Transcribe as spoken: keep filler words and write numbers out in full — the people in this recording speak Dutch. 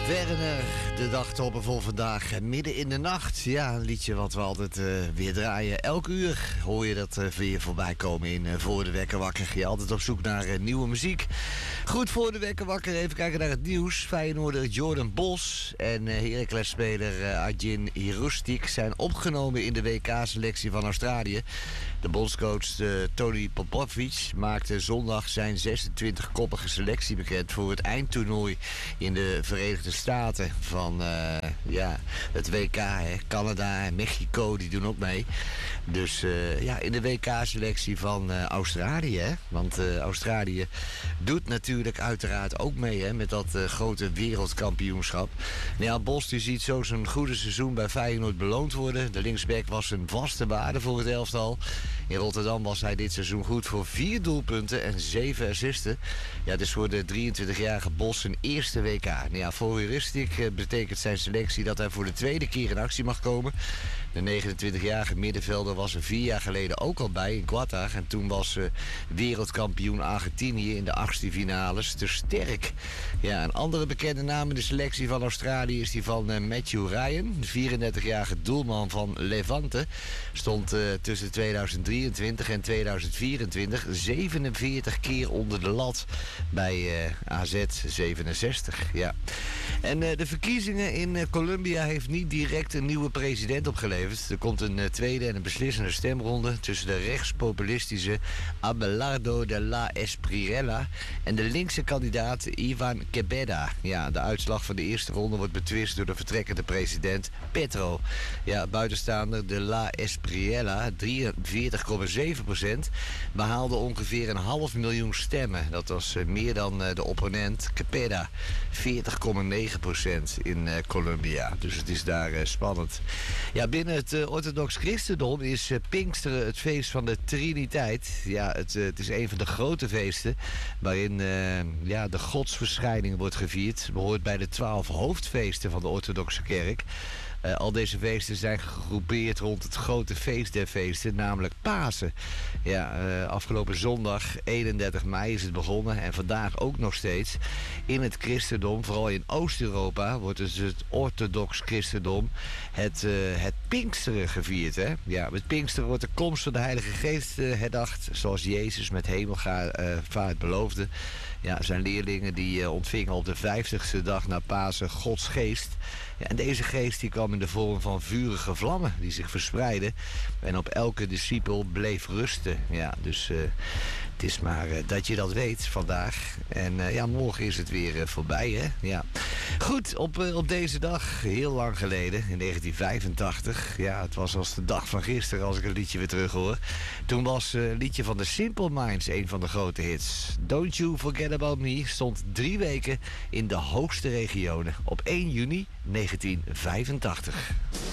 Werner, de dagtopper voor vandaag, midden in de nacht. Ja, een liedje wat we altijd uh, weer draaien. Elk uur hoor je dat uh, weer voorbij komen in uh, Voor de Wekker Wakker. Je altijd op zoek naar uh, nieuwe muziek. Goed, Voor de Wekker Wakker, even kijken naar het nieuws. Feyenoorder Jordan Bos en uh, Heracles-speler uh, Arjin Hirustik zijn opgenomen in de W K-selectie van Australië. De bondscoach uh, Tony Popovic maakte zondag zijn zesentwintig-koppige selectie bekend voor het eindtoernooi in de Verenigde Staten van uh, ja, het W K. Hè. Canada en Mexico die doen ook mee. Dus uh, ja, in de W K-selectie van uh, Australië. Hè. Want uh, Australië doet natuurlijk uiteraard ook mee hè, met dat uh, grote wereldkampioenschap. Nou ja, Bos die ziet zo zijn goede seizoen bij Feyenoord beloond worden. De linksback was een vaste waarde voor het elftal. In Rotterdam was hij dit seizoen goed voor vier doelpunten en zeven assisten. Ja, dus voor de drieëntwintigjarige Bos zijn eerste W K. Nou ja, voor Hirustik betekent zijn selectie dat hij voor de tweede keer in actie mag komen. De negenentwintigjarige middenvelder was er vier jaar geleden ook al bij in Qatar. En toen was uh, wereldkampioen Argentinië in de achtste finales te sterk. Ja, een andere bekende naam in de selectie van Australië is die van uh, Matthew Ryan. De vierendertigjarige doelman van Levante stond uh, tussen tweeduizend drieëntwintig en tweeduizend vierentwintig zevenenveertig keer onder de lat bij uh, A Z zevenenzestig. Ja. En uh, de verkiezingen in uh, Colombia heeft niet direct een nieuwe president opgeleverd. Er komt een uh, tweede en een beslissende stemronde tussen de rechtspopulistische Abelardo de la Espriella en de linkse kandidaat Ivan Quebeda. Ja, de uitslag van de eerste ronde wordt betwist door de vertrekkende president Petro. Ja, buitenstaander de la Espriella, drieënveertig komma zeven procent, behaalde ongeveer een half miljoen stemmen. Dat was uh, meer dan uh, de opponent Quebeda, veertig komma negen procent in uh, Colombia. Dus het is daar uh, spannend. Ja, binnen het uh, orthodox christendom is uh, Pinksteren het feest van de Triniteit. Ja, het, uh, het is een van de grote feesten waarin uh, ja, de godsverschijning wordt gevierd. Het behoort bij de twaalf hoofdfeesten van de orthodoxe kerk. Uh, al deze feesten zijn gegroepeerd rond het grote feest der feesten, namelijk Pasen. Ja, uh, afgelopen zondag, eenendertig mei, is het begonnen en vandaag ook nog steeds. In het christendom, vooral in Oost-Europa, wordt dus het orthodox christendom het, uh, het Pinksteren gevierd. Hè? Ja, met Pinksteren wordt de komst van de Heilige Geest uh, herdacht, zoals Jezus met hemelvaart beloofde. Ja, zijn leerlingen die uh, ontvingen op de vijftigste dag na Pasen Gods geest. Ja, en deze geest die kwam in de vorm van vurige vlammen die zich verspreidden en op elke discipel bleef rusten. Ja, dus uh, het is maar uh, dat je dat weet vandaag. En uh, ja, morgen is het weer uh, voorbij, hè? Ja. Goed, op, uh, op deze dag, heel lang geleden, in negentien vijfentachtig. Ja, het was als de dag van gisteren als ik het liedje weer terug hoor. Toen was uh, het liedje van de Simple Minds een van de grote hits. Don't You Forget About Me stond drie weken in de hoogste regionen op één juni negentien vijfentachtig.